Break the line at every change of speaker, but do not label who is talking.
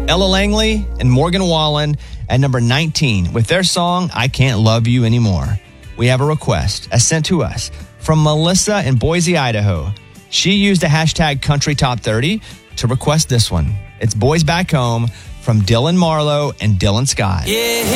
Ella Langley and Morgan Wallen at number 19 with their song, I Can't Love You Anymore. We have a request sent to us from Melissa in Boise, Idaho. She used the hashtag Country Top 30 to request this one. It's Boys Back Home from Dylan Marlowe and Dylan Scott. Yeah.